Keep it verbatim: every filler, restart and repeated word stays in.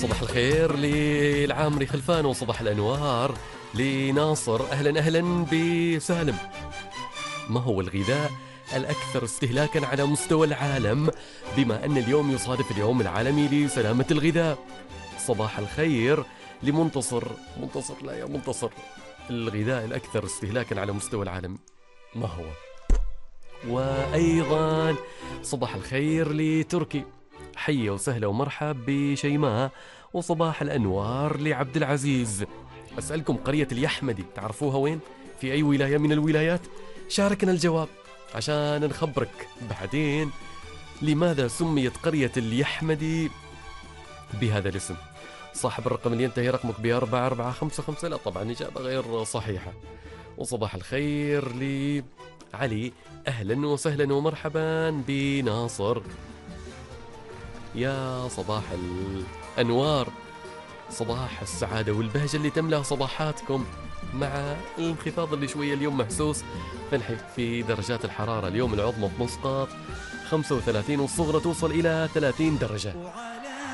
صباح الخير للعامري خلفان، وصباح الأنوار لناصر. أهلا أهلا بسالم. ما هو الغذاء الأكثر استهلاكا على مستوى العالم، بما أن اليوم يصادف اليوم العالمي لسلامة الغذاء؟ صباح الخير لمنتصر. منتصر لا يا منتصر، الغذاء الأكثر استهلاكا على مستوى العالم ما هو؟ وأيضا صباح الخير لتركي. حية وسهلة ومرحب بشيماء، وصباح الأنوار لعبد العزيز. أسألكم، قرية اليحمدي تعرفوها وين؟ في أي ولاية من الولايات؟ شاركنا الجواب عشان نخبرك بعدين لماذا سميت قرية اليحمدي بهذا الاسم. صاحب الرقم اللي ينتهي رقمك بأربعة أربعة خمسة خمسة لا طبعا إجابة غير صحيحة. وصباح الخير لعلي. أهلا وسهلا ومرحبا بناصر. يا صباح الأنوار، صباح السعادة والبهجة اللي تملأ صباحاتكم، مع الانخفاض اللي شوية اليوم محسوس في درجات الحرارة. اليوم العظمى في مسقط خمسة وثلاثين والصغرى توصل إلى ثلاثين درجة.